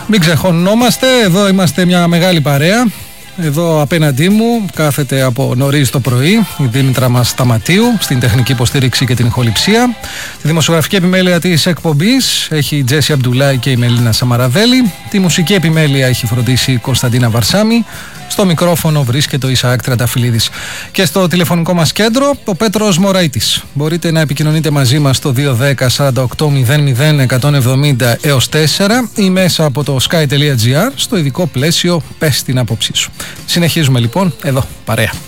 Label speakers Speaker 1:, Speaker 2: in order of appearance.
Speaker 1: Μην ξεχωνόμαστε, εδώ είμαστε μια μεγάλη παρέα. Εδώ απέναντί μου κάθεται από νωρίς το πρωί η Δήμητρα μας Σταματίου στην τεχνική υποστήριξη και την ηχοληψία. Τη δημοσιογραφική επιμέλεια της εκπομπής έχει η Τζέσι Αμπτουλάη και η Μελίνα Σαμαραδέλη. Τη μουσική επιμέλεια έχει φροντίσει η Κωνσταντίνα Βαρσάμι. Στο μικρόφωνο βρίσκεται ο Ισαάκ Τρανταφυλλίδης. Και στο τηλεφωνικό μας κέντρο ο Πέτρος Μωραΐτης. Μπορείτε να επικοινωνείτε μαζί μας στο 210 48 00 170 έως 4 ή μέσα από το sky.gr στο ειδικό πλαίσιο «Πες την άποψή σου». Συνεχίζουμε λοιπόν εδώ, παρέα.